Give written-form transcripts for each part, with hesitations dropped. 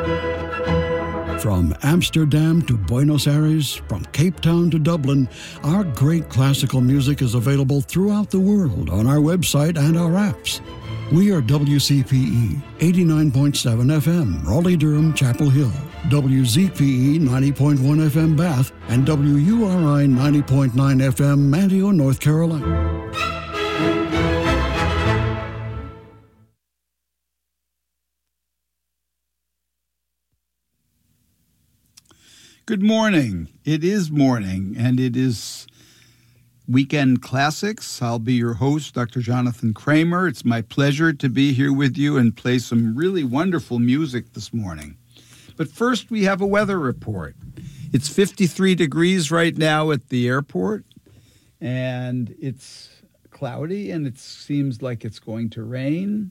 From Amsterdam to Buenos Aires, from Cape Town to Dublin, our great classical music is available throughout the world on our website and our apps. We are WCPE 89.7 FM, Raleigh-Durham, Chapel Hill, WZPE 90.1 FM, Bath, and WURI 90.9 FM, Manteo, North Carolina. Good morning. It is morning, and it is Weekend Classics. I'll be your host, Dr. Jonathan Kramer. It's my pleasure to be here with you and play some really wonderful music this morning. But first, we have a weather report. It's 53 degrees right now at the airport, and it's cloudy, and it seems like it's going to rain.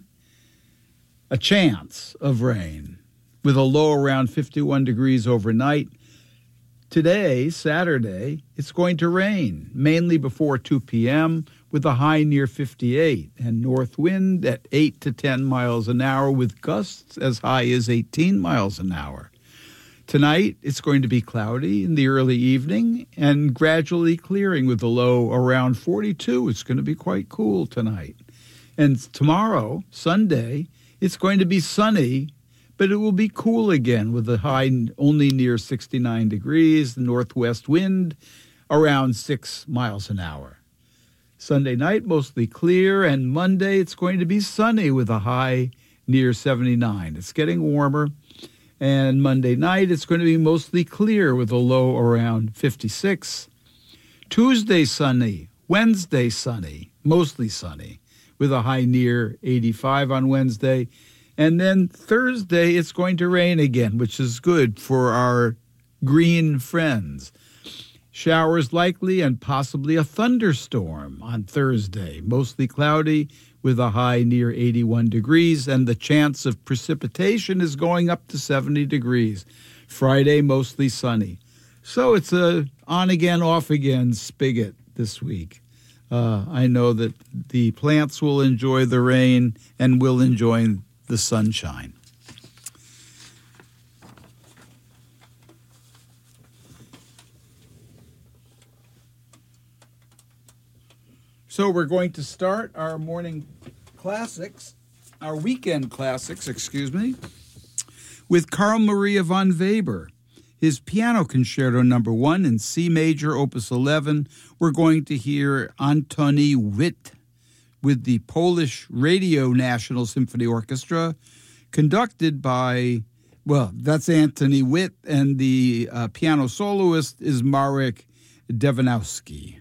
A chance of rain, with a low around 51 degrees overnight. Today, Saturday, it's going to rain, mainly before 2 p.m., with a high near 58, and north wind at 8 to 10 miles an hour, with gusts as high as 18 miles an hour. Tonight, it's going to be cloudy in the early evening and gradually clearing with a low around 42. It's going to be quite cool tonight. And tomorrow, Sunday, it's going to be sunny, but it will be cool again with a high only near 69 degrees, the northwest wind around 6 miles an hour. Sunday night, mostly clear, and Monday it's going to be sunny with a high near 79. It's getting warmer, and Monday night it's going to be mostly clear with a low around 56. Tuesday sunny, Wednesday sunny, mostly sunny, with a high near 85 on Wednesday. And then Thursday, it's going to rain again, which is good for our green friends. Showers likely and possibly a thunderstorm on Thursday. Mostly cloudy with a high near 81 degrees, and the chance of precipitation is going up to 70 degrees. Friday, mostly sunny. So it's a on-again, off-again spigot this week. I know that the plants will enjoy the rain and will enjoy the sunshine. So we're going to start our morning classics, our weekend classics, with Carl Maria von Weber. His Piano Concerto No. 1 in C Major, Opus 11. We're going to hear Antoni Witt with the Polish Radio National Symphony Orchestra, conducted by, that's Antoni Witt, and the piano soloist is Marek Devanowski.